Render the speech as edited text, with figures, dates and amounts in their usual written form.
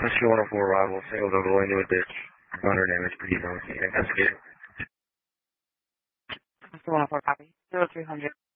Rescue 104 arrival, single double into a ditch. Gunner damage, please, investigate. Rescue 104 copy. 0300.